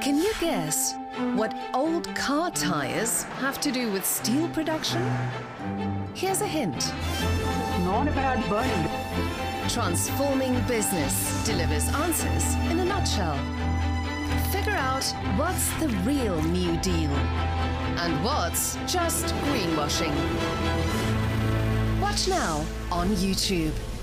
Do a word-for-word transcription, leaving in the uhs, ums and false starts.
Can you guess what old car tires have to do with steel production? Here's a hint. Not about burning. Transforming business delivers answers in a nutshell. Figure out what's the real New Deal and what's just greenwashing. Watch now on YouTube.